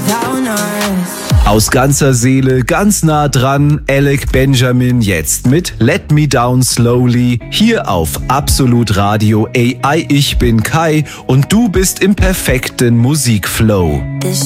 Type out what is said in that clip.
without us. Aus ganzer Seele, ganz nah dran, Alec Benjamin jetzt mit Let Me Down Slowly, hier auf Absolut Radio AI. Ich bin Kai und du bist im perfekten Musikflow. This